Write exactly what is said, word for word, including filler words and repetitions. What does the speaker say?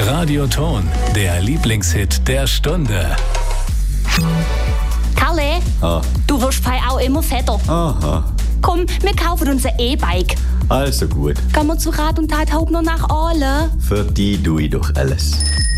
Radioton, der Lieblingshit der Stunde. Kalle, Ah. du wirst bei auch immer fetter. Aha, Komm, wir kaufen uns ein E-Bike. also gut. Gehen wir zu Rat und Tat Hauptner nach Aale. Für die tue ich doch alles.